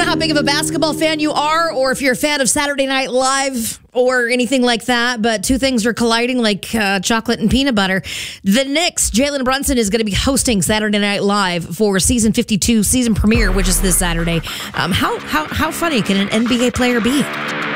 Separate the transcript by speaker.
Speaker 1: how big of a basketball fan you are, or if you're a fan of Saturday Night Live or anything like that, but two things are colliding like chocolate and peanut butter. The Knicks, Jalen Brunson is going to be hosting Saturday Night Live for season 52 season premiere, which is this Saturday. How funny can an NBA player be?